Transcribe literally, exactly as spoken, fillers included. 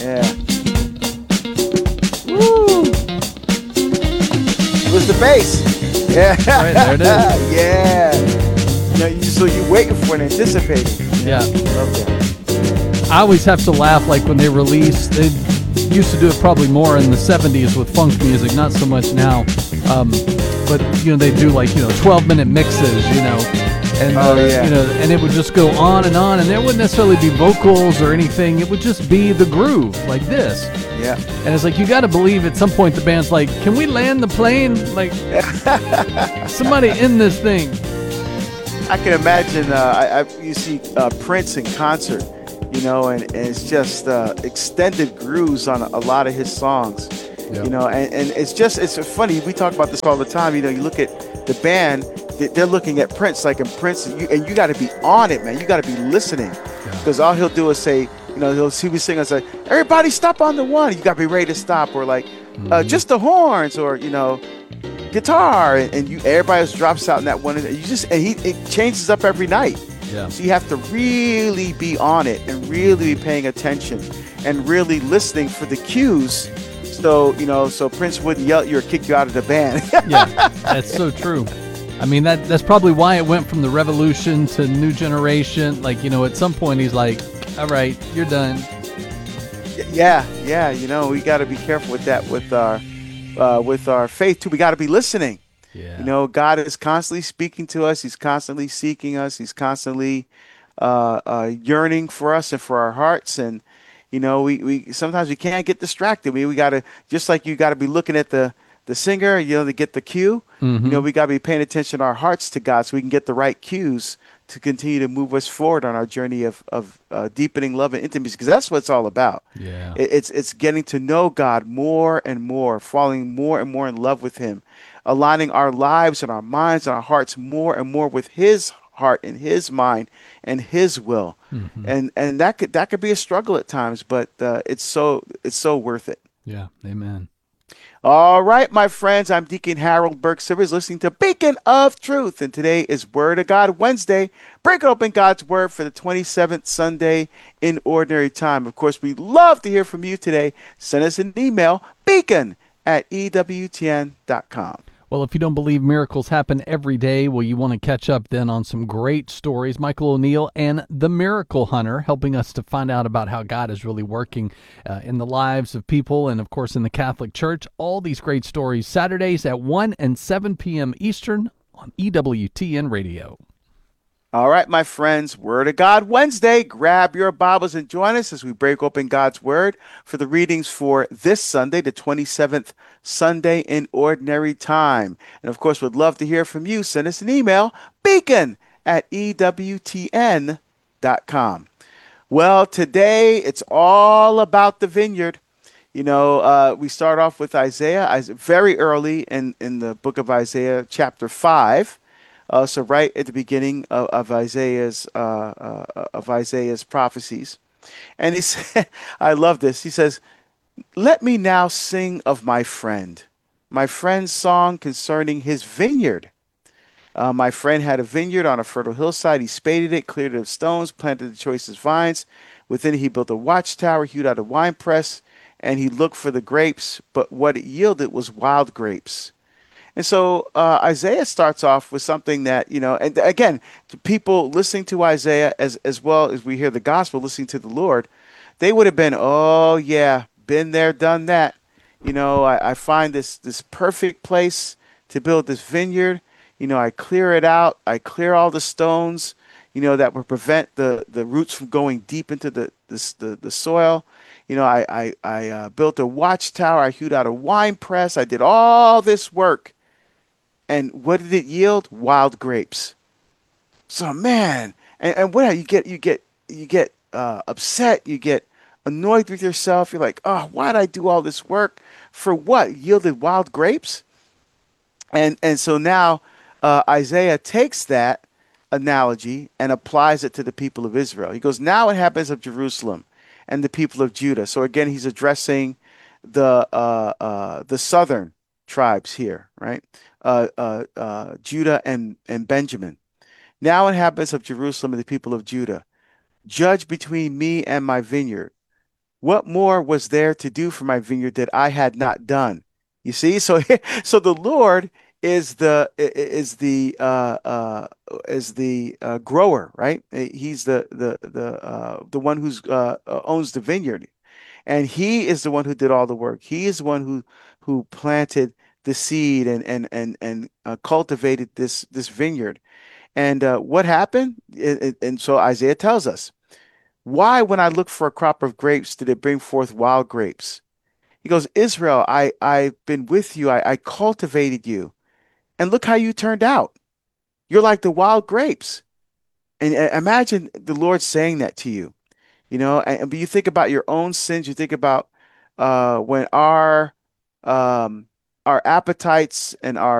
Yeah. Woo! It was the bass. Yeah. Right, there it is. Yeah. You know, you, so you're waiting for it, anticipating. Yeah. Love that. I always have to laugh, like when they release, they used to do it probably more in the seventies with funk music, not so much now. Um, but, you know, they do like, you know, twelve minute mixes, you know, and, Oh, uh, yeah. you know, and it would just go on and on, and there wouldn't necessarily be vocals or anything. It would just be the groove like this. Yeah. And it's like, you got to believe at some point the band's like, can we land the plane? Like, somebody in this thing. I can imagine. Uh, I, I you see uh, Prince in concert, you know, and, and it's just uh, extended grooves on a, a lot of his songs, Yeah. you know, and, and it's just it's funny. We talk about this all the time. You know, you look at the band, they- they're looking at Prince like, and Prince, you, and you got to be on it, man. You got to be listening, because all he'll do is say, you know, he'll he was singing, say, everybody stop on the one. You got to be ready to stop, or like, uh, just the horns, or you know, guitar, and, and you everybody else drops out in that one, and you just and he it changes up every night. Yeah. So you have to really be on it and really be paying attention and really listening for the cues. So you know, so Prince wouldn't yell at you or kick you out of the band. Yeah, that's so true. I mean, that that's probably why it went from the Revolution to New Generation. Like, you know, at some point he's like, all right, you're done. yeah, yeah. You know, we got to be careful with that with our uh, with our faith too. We got to be listening. Yeah. You know, God is constantly speaking to us. He's constantly seeking us. He's constantly uh, uh, yearning for us and for our hearts. And you know, we, we sometimes we can't get distracted. We we gotta, just like you gotta be looking at the the singer, you know, to get the cue. Mhm. You know, we gotta be paying attention to our hearts to God, so we can get the right cues to continue to move us forward on our journey of of uh, deepening love and intimacy, because that's what it's all about. Yeah. It, it's it's getting to know God more and more, falling more and more in love with Him, aligning our lives and our minds and our hearts more and more with His heart and His mind and His will. Mhm. And and that could that could be a struggle at times, but uh, it's so it's so worth it. Yeah. Amen. All right, my friends, I'm Deacon Harold Burke Sivers, listening to Beacon of Truth, and today is Word of God Wednesday. Break open God's Word for the twenty-seventh Sunday in Ordinary Time. Of course, we'd love to hear from you today. Send us an email, beacon at E W T N dot com. Well, if you don't believe miracles happen every day, well, you want to catch up then on some great stories. Michael O'Neill and the Miracle Hunter, helping us to find out about how God is really working uh, in the lives of people and, of course, in the Catholic Church. All these great stories Saturdays at one and seven p.m. Eastern on E W T N Radio. All right, my friends, Word of God Wednesday. Grab your Bibles and join us as we break open God's Word for the readings for this Sunday, the twenty-seventh Sunday in Ordinary Time. And of course, we'd love to hear from you. Send us an email, beacon at E W T N dot com. Well, today it's all about the vineyard. You know, uh, we start off with Isaiah, Isaiah very early in, in the book of Isaiah, chapter five. Uh, so right at the beginning of, of Isaiah's uh, uh, of Isaiah's prophecies, and he said, "I love this." He says, "Let me now sing of my friend, my friend's song concerning his vineyard. Uh, my friend had a vineyard on a fertile hillside. He spaded it, cleared it of stones, planted the choicest vines. Within it he built a watchtower, hewed out a winepress, and he looked for the grapes. But what it yielded was wild grapes." And so uh, Isaiah starts off with something that, you know, and again, to people listening to Isaiah as, as well as we hear the gospel, listening to the Lord, they would have been, oh, yeah, been there, done that. You know, I, I find this this perfect place to build this vineyard. You know, I clear it out. I clear all the stones, you know, that would prevent the, the roots from going deep into the this, the, the soil. You know, I, I, I uh, built a watchtower. I hewed out a wine press. I did all this work. And what did it yield? Wild grapes. So man, and, and what you get, you get, you get uh, upset. You get annoyed with yourself. You're like, oh, why did I do all this work for what? Yielded wild grapes. And and so now uh, Isaiah takes that analogy and applies it to the people of Israel. He goes, now it happens of Jerusalem and the people of Judah. So again, he's addressing the uh, uh, the southern tribes here, right? Uh, uh, uh, Judah and, and Benjamin. Now inhabitants of Jerusalem and the people of Judah, judge between me and my vineyard. What more was there to do for my vineyard that I had not done? You see, so so the Lord is the is the uh, uh, is the uh, grower, right? He's the the the uh, the one who's uh, uh, owns the vineyard, and He is the one who did all the work. He is the one who who planted the seed and and and and uh, cultivated this this vineyard. And uh, what happened? It- it- and so Isaiah tells us. Why, when I looked for a crop of grapes, did it bring forth wild grapes? He goes, Israel, I, I've been with you. I, I cultivated you. And look how you turned out. You're like the wild grapes. And uh, imagine the Lord saying that to you, you know, and, but you think about your own sins. You think about uh, when our um, our appetites and our